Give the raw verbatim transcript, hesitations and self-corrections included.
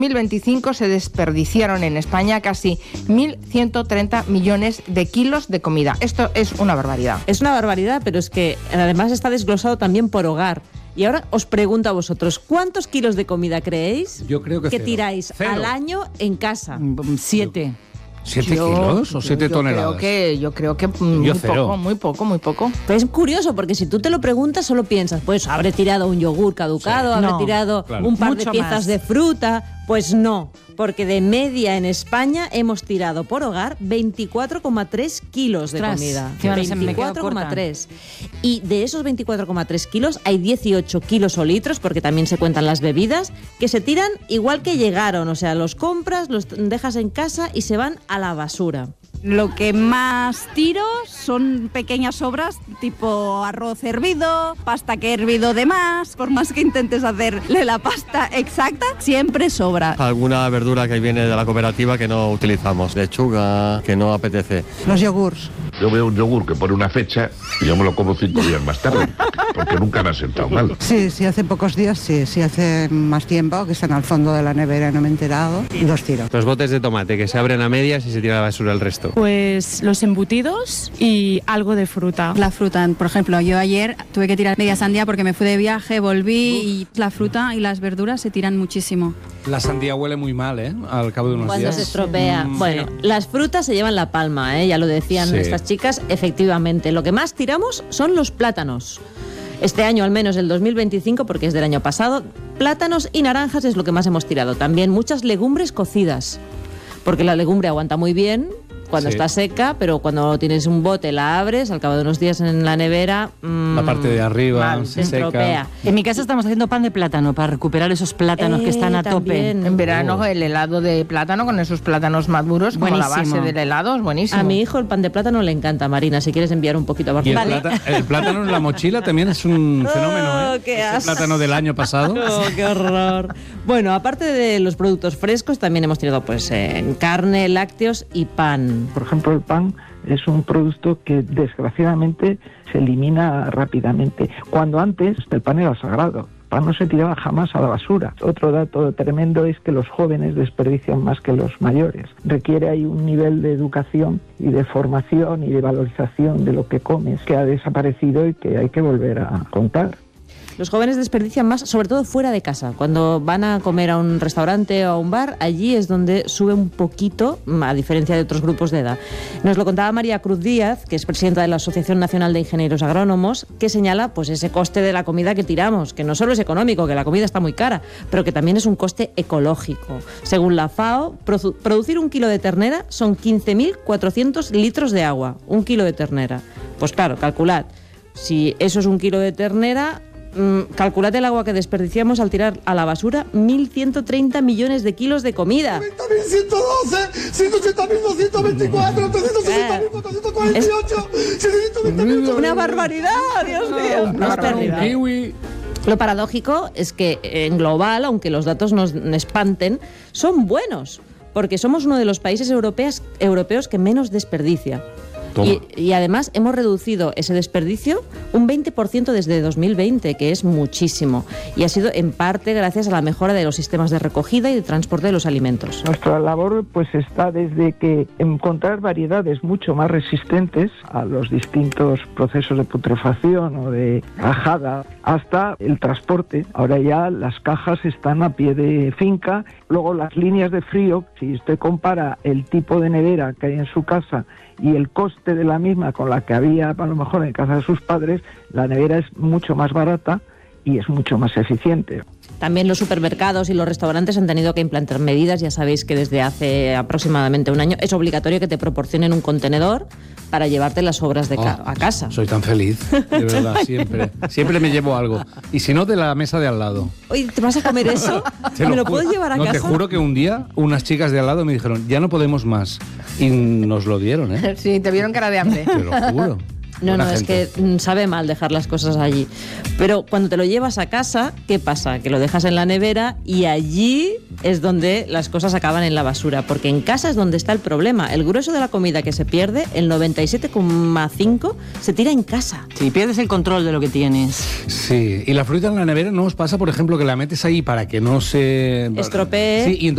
En dos mil veinticinco se desperdiciaron en España casi mil ciento treinta millones de kilos de comida. Esto es una barbaridad. Es una barbaridad, pero es que además está desglosado también por hogar. Y ahora os pregunto a vosotros, ¿cuántos kilos de comida creéis Yo creo que, que cero. tiráis Cero. al año en casa? Siete. ¿Siete Yo- kilos o siete yo toneladas? Creo que, yo creo que muy Yo cero. poco, muy poco, muy poco. Pues es curioso, porque si tú te lo preguntas, solo piensas, pues habré tirado un yogur caducado, Sí. habré No, tirado claro. un par Mucho de piezas más. de fruta. Pues no, porque de media en España hemos tirado por hogar veinticuatro coma tres kilos de Ostras, comida. que ahora se me quedó veinticuatro coma tres. corta. Y de esos veinticuatro coma tres kilos hay dieciocho kilos o litros, porque también se cuentan las bebidas, que se tiran igual que llegaron. O sea, los compras, los dejas en casa y se van a la basura. Lo que más tiro son pequeñas sobras, tipo arroz hervido, pasta que he hervido de más. Por más que intentes hacerle la pasta exacta, siempre sobra. Alguna verdura que viene de la cooperativa que no utilizamos, lechuga, que no apetece. Los yogures. Yo veo un yogur que pone una fecha y yo me lo como cinco días más tarde, porque nunca me ha sentado mal. Sí, sí, hace pocos días, sí. Sí, hace más tiempo, que están al fondo de la nevera y no me he enterado. Y los tiro. Los botes de tomate que se abren a medias y se tira a la basura el resto. Pues los embutidos y algo de fruta. La fruta, por ejemplo, yo ayer tuve que tirar media sandía porque me fui de viaje, volví y la fruta y las verduras se tiran muchísimo. La sandía huele muy mal, ¿eh? Al cabo de unos Cuando días. se estropea. Mm, Bueno, las frutas se llevan la palma, ¿eh? Ya lo decían Sí. estas chicas. Efectivamente, lo que más tiramos son los plátanos. Este año, al menos el dos mil veinticinco, porque es del año pasado, plátanos y naranjas es lo que más hemos tirado. También muchas legumbres cocidas, porque la legumbre aguanta muy bien cuando Sí. está seca, pero cuando tienes un bote, la abres, al cabo de unos días en la nevera... mmm, La parte de arriba mal, se se estropea. seca. En mi casa estamos haciendo pan de plátano para recuperar esos plátanos Eh, que están a también. tope. En verano el helado de plátano con esos plátanos maduros como la Buenísimo. base del helado es buenísimo. A mi hijo el pan de plátano le encanta, Marina, si quieres enviar un poquito a Y el, Barcelona. plata- el plátano en la mochila también es un fenómeno, ¿eh? Oh, qué Ese asco. plátano del año pasado. Oh, qué horror. Bueno, aparte de los productos frescos, también hemos tirado pues en carne, lácteos y pan. Por ejemplo, el pan es un producto que desgraciadamente se elimina rápidamente. Cuando antes el pan era sagrado. El pan no se tiraba jamás a la basura. Otro dato tremendo es que los jóvenes desperdician más que los mayores. Requiere ahí un nivel de educación y de formación y de valorización de lo que comes que ha desaparecido y que hay que volver a contar. Los jóvenes desperdician más, sobre todo fuera de casa. Cuando van a comer a un restaurante o a un bar, allí es donde sube un poquito, a diferencia de otros grupos de edad. Nos lo contaba María Cruz Díaz, que es presidenta de la Asociación Nacional de Ingenieros Agrónomos, que señala pues ese coste de la comida que tiramos, que no solo es económico, que la comida está muy cara, pero que también es un coste ecológico. Según la FAO, produ- producir un kilo de ternera son quince mil cuatrocientos litros de agua. Un kilo de ternera. Pues claro, calculad. Si eso es un kilo de ternera... Mm, calculad el agua que desperdiciamos al tirar a la basura mil ciento treinta millones de kilos de comida. noventa mil ciento doce, ciento ochenta mil doscientos veinticuatro, trescientos sesenta mil cuatrocientos cuarenta y ocho, setecientos veinte mil... ¡Una barbaridad, Dios mío! Un plátano, un kiwi. Lo paradójico es que en global, aunque los datos nos espanten, son buenos, porque somos uno de los países europeos, europeos que menos desperdicia. Y, y además hemos reducido ese desperdicio un veinte por ciento desde dos mil veinte, que es muchísimo. Y ha sido en parte gracias a la mejora de los sistemas de recogida y de transporte de los alimentos. Nuestra labor pues está desde que encontrar variedades mucho más resistentes a los distintos procesos de putrefacción o de ajada hasta el transporte. Ahora ya las cajas están a pie de finca. Luego las líneas de frío, si usted compara el tipo de nevera que hay en su casa y el coste de la misma con la que había a lo mejor en casa de sus padres, la nevera es mucho más barata y es mucho más eficiente. También los supermercados y los restaurantes han tenido que implantar medidas. Ya sabéis que desde hace aproximadamente un año es obligatorio que te proporcionen un contenedor para llevarte las sobras de ca- Oh, a casa. Soy tan feliz, de verdad, siempre. Siempre me llevo algo. Y si no, de la mesa de al lado. Oye, ¿te vas a comer eso? Te ¿Me lo juro. puedo llevar a no, casa? te juro que un día unas chicas de al lado me dijeron, ya no podemos más. Y nos lo dieron, ¿eh? Sí, te vieron cara de hambre. Te lo juro. No, Buena no, gente. es que mm, sabe mal dejar las cosas allí. Pero cuando te lo llevas a casa, ¿qué pasa? Que lo dejas en la nevera y allí es donde las cosas acaban en la basura. Porque en casa es donde está el problema. El grueso de la comida que se pierde, el noventa y siete coma cinco, se tira en casa. Sí, pierdes el control de lo que tienes. Sí, y la fruta en la nevera no os pasa, por ejemplo, que la metes ahí para que no se... Estropee. Sí, y